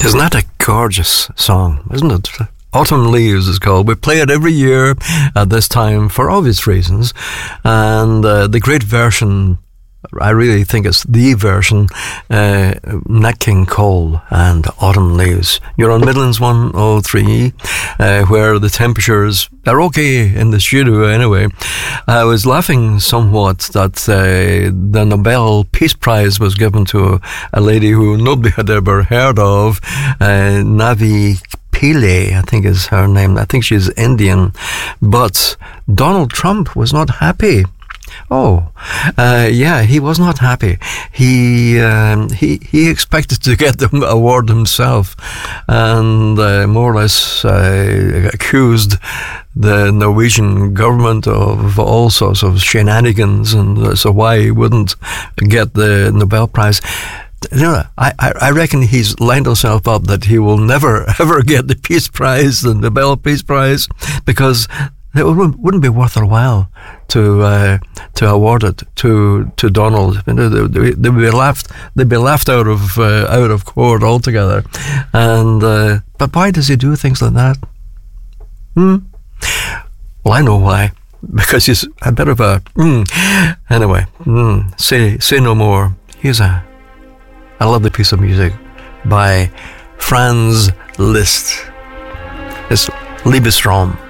Isn't that a gorgeous song, isn't it? Autumn Leaves is called. We play it every year at this time for obvious reasons. And the great version, I really think it's the version, Nat King Cole and Autumn Leaves. You're on Midlands 103, where the temperatures are okay in the studio anyway. I was laughing somewhat that the Nobel Peace Prize was given to a lady who nobody had ever heard of, Navi Pillay, I think is her name. I think she's Indian. But Donald Trump was not happy. He was not happy. He expected to get the award himself, and more or less accused the Norwegian government of all sorts of shenanigans, and so why he wouldn't get the Nobel Prize. You know, I reckon he's lined himself up that he will never ever get the Peace Prize, the Nobel Peace Prize, because it wouldn't be worth their while to award it to Donald. You know, they'd be laughed out of court altogether. And but why does he do things like that? Well, I know why. Because he's a bit of a Anyway, say no more. Here's a lovely piece of music by Franz Liszt. It's Liebesraum.